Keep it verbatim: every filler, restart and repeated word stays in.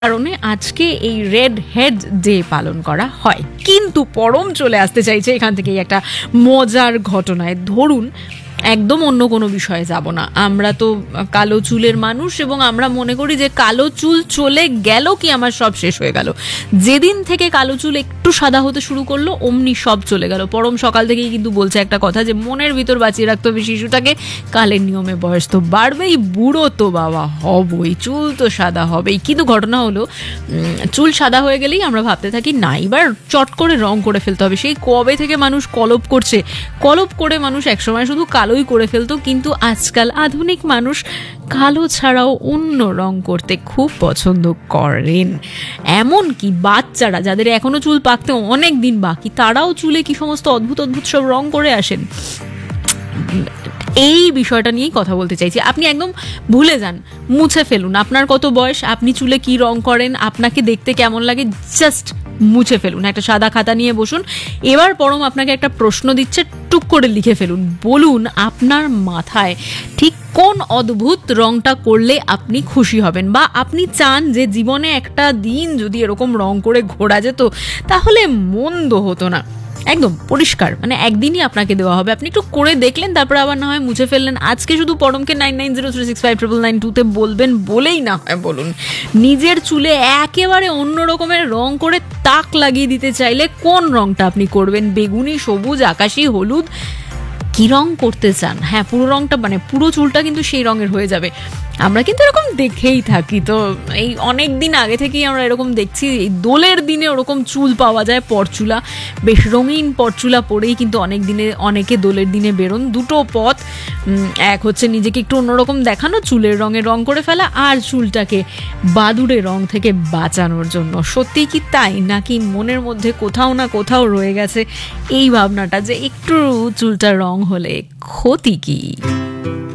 কারণে আজকে এই রেড হেড ডে পালন করা হয়। কিন্তু পরম চলে আসতে চাইছে এখান থেকেই একটা মজার ঘটনায়। ধরুন একদম অন্য কোনো বিষয়ে যাব না, আমরা তো কালো চুলের মানুষ এবং আমরা মনে করি যে কালো চুল চলে গেল কি আমার সব শেষ হয়ে গেল। যেদিন থেকে কালো চুল একটু সাদা হতে শুরু করলো অমনি সব চলে গেল। পরম সকাল থেকেই কিন্তু বলছে একটা কথা যে মনের ভিতর বাঁচিয়ে রাখতে হবে শিশুটাকে, কালের নিয়মে বয়স তো বাড়বেই, বুড়ো তো বাবা হবই, চুল তো সাদা হবেই। কিন্তু ঘটনা হলো চুল সাদা হয়ে গেলেই আমরা ভাবতে থাকি না এবার চট করে রং করে ফেলতে হবে। সেই কবে থেকে মানুষ কলপ করছে, কলপ করে মানুষ একসময় শুধু কালোই করে ফেলতো, কিন্তু আজকাল আধুনিক মানুষ কালো ছাড়াও অন্য রং করতে খুব পছন্দ করেন। এমনকি বাচ্চারা যাদের এখনো চুল পাকতে অনেক দিন বাকি, তারাও চুলে কি সমস্ত অদ্ভুত অদ্ভুত সব রং করে আসেন। এই বিষয়টা নিয়েই কথা বলতে চাইছি। আপনি একদম ভুলে যান, মুছে ফেলুন আপনার কত বয়স, আপনি চুলে কি রং করেন, আপনাকে দেখতে কেমন লাগে, জাস্ট মুছে ফেলুন। একটা সাদা খাতা নিয়ে বসুন। এবার পরম আপনাকে একটা প্রশ্ন দিচ্ছে, টুক করে লিখে ফেলুন। বলুন আপনার মাথায় ঠিক কোন অদ্ভুত রংটা করলে আপনি খুশি হবেন, বা আপনি চান যে জীবনে একটা দিন যদি এরকম রং করে ঘোরা যেত তাহলে মন্দ হতো না। একদম পরিষ্কার, মানে একদিনই আপনাকে দেওয়া হবে, আপনি একটু করে দেখলেন, তারপর আবার না হয় মুছে ফেললেন। আজকে শুধু পরমকে nine nine zero three six five triple nine টুতে বলবেন বলেই না হয় বলুন। নিজের চুলে একেবারে অন্য রকমের রং করে তাক লাগিয়ে দিতে চাইলে কোন রংটা আপনি করবেন? বেগুনি, সবুজ, আকাশি, হলুদ, কি রং করতে চান? হ্যাঁ, পুরো রংটা মানে পুরো চুলটা কিন্তু সেই রঙের হয়ে যাবে। আমরা কিন্তু এরকম দেখেই থাকি, তো এই অনেক দিন আগে থেকেই আমরা এরকম দেখছি। এই দোলের দিনে ওরকম চুল পাওয়া যায়, পরচুলা, বেশ রঙিন পরচুলা পরেই কিন্তু অনেক দিনে অনেকে দোলের দিনে বেরোন। দুটো পথ, এক হচ্ছে নিজেকে একটু অন্যরকম দেখানো, চুলের রঙে রং করে ফেলা, আর চুলটাকে বাদুড়ে রং থেকে বাঁচানোর জন্য। সত্যিই কি তাই, নাকি মনের মধ্যে কোথাও না কোথাও রয়ে গেছে এই ভাবনাটা যে একটু চুলটা রং হলে ক্ষতি কি?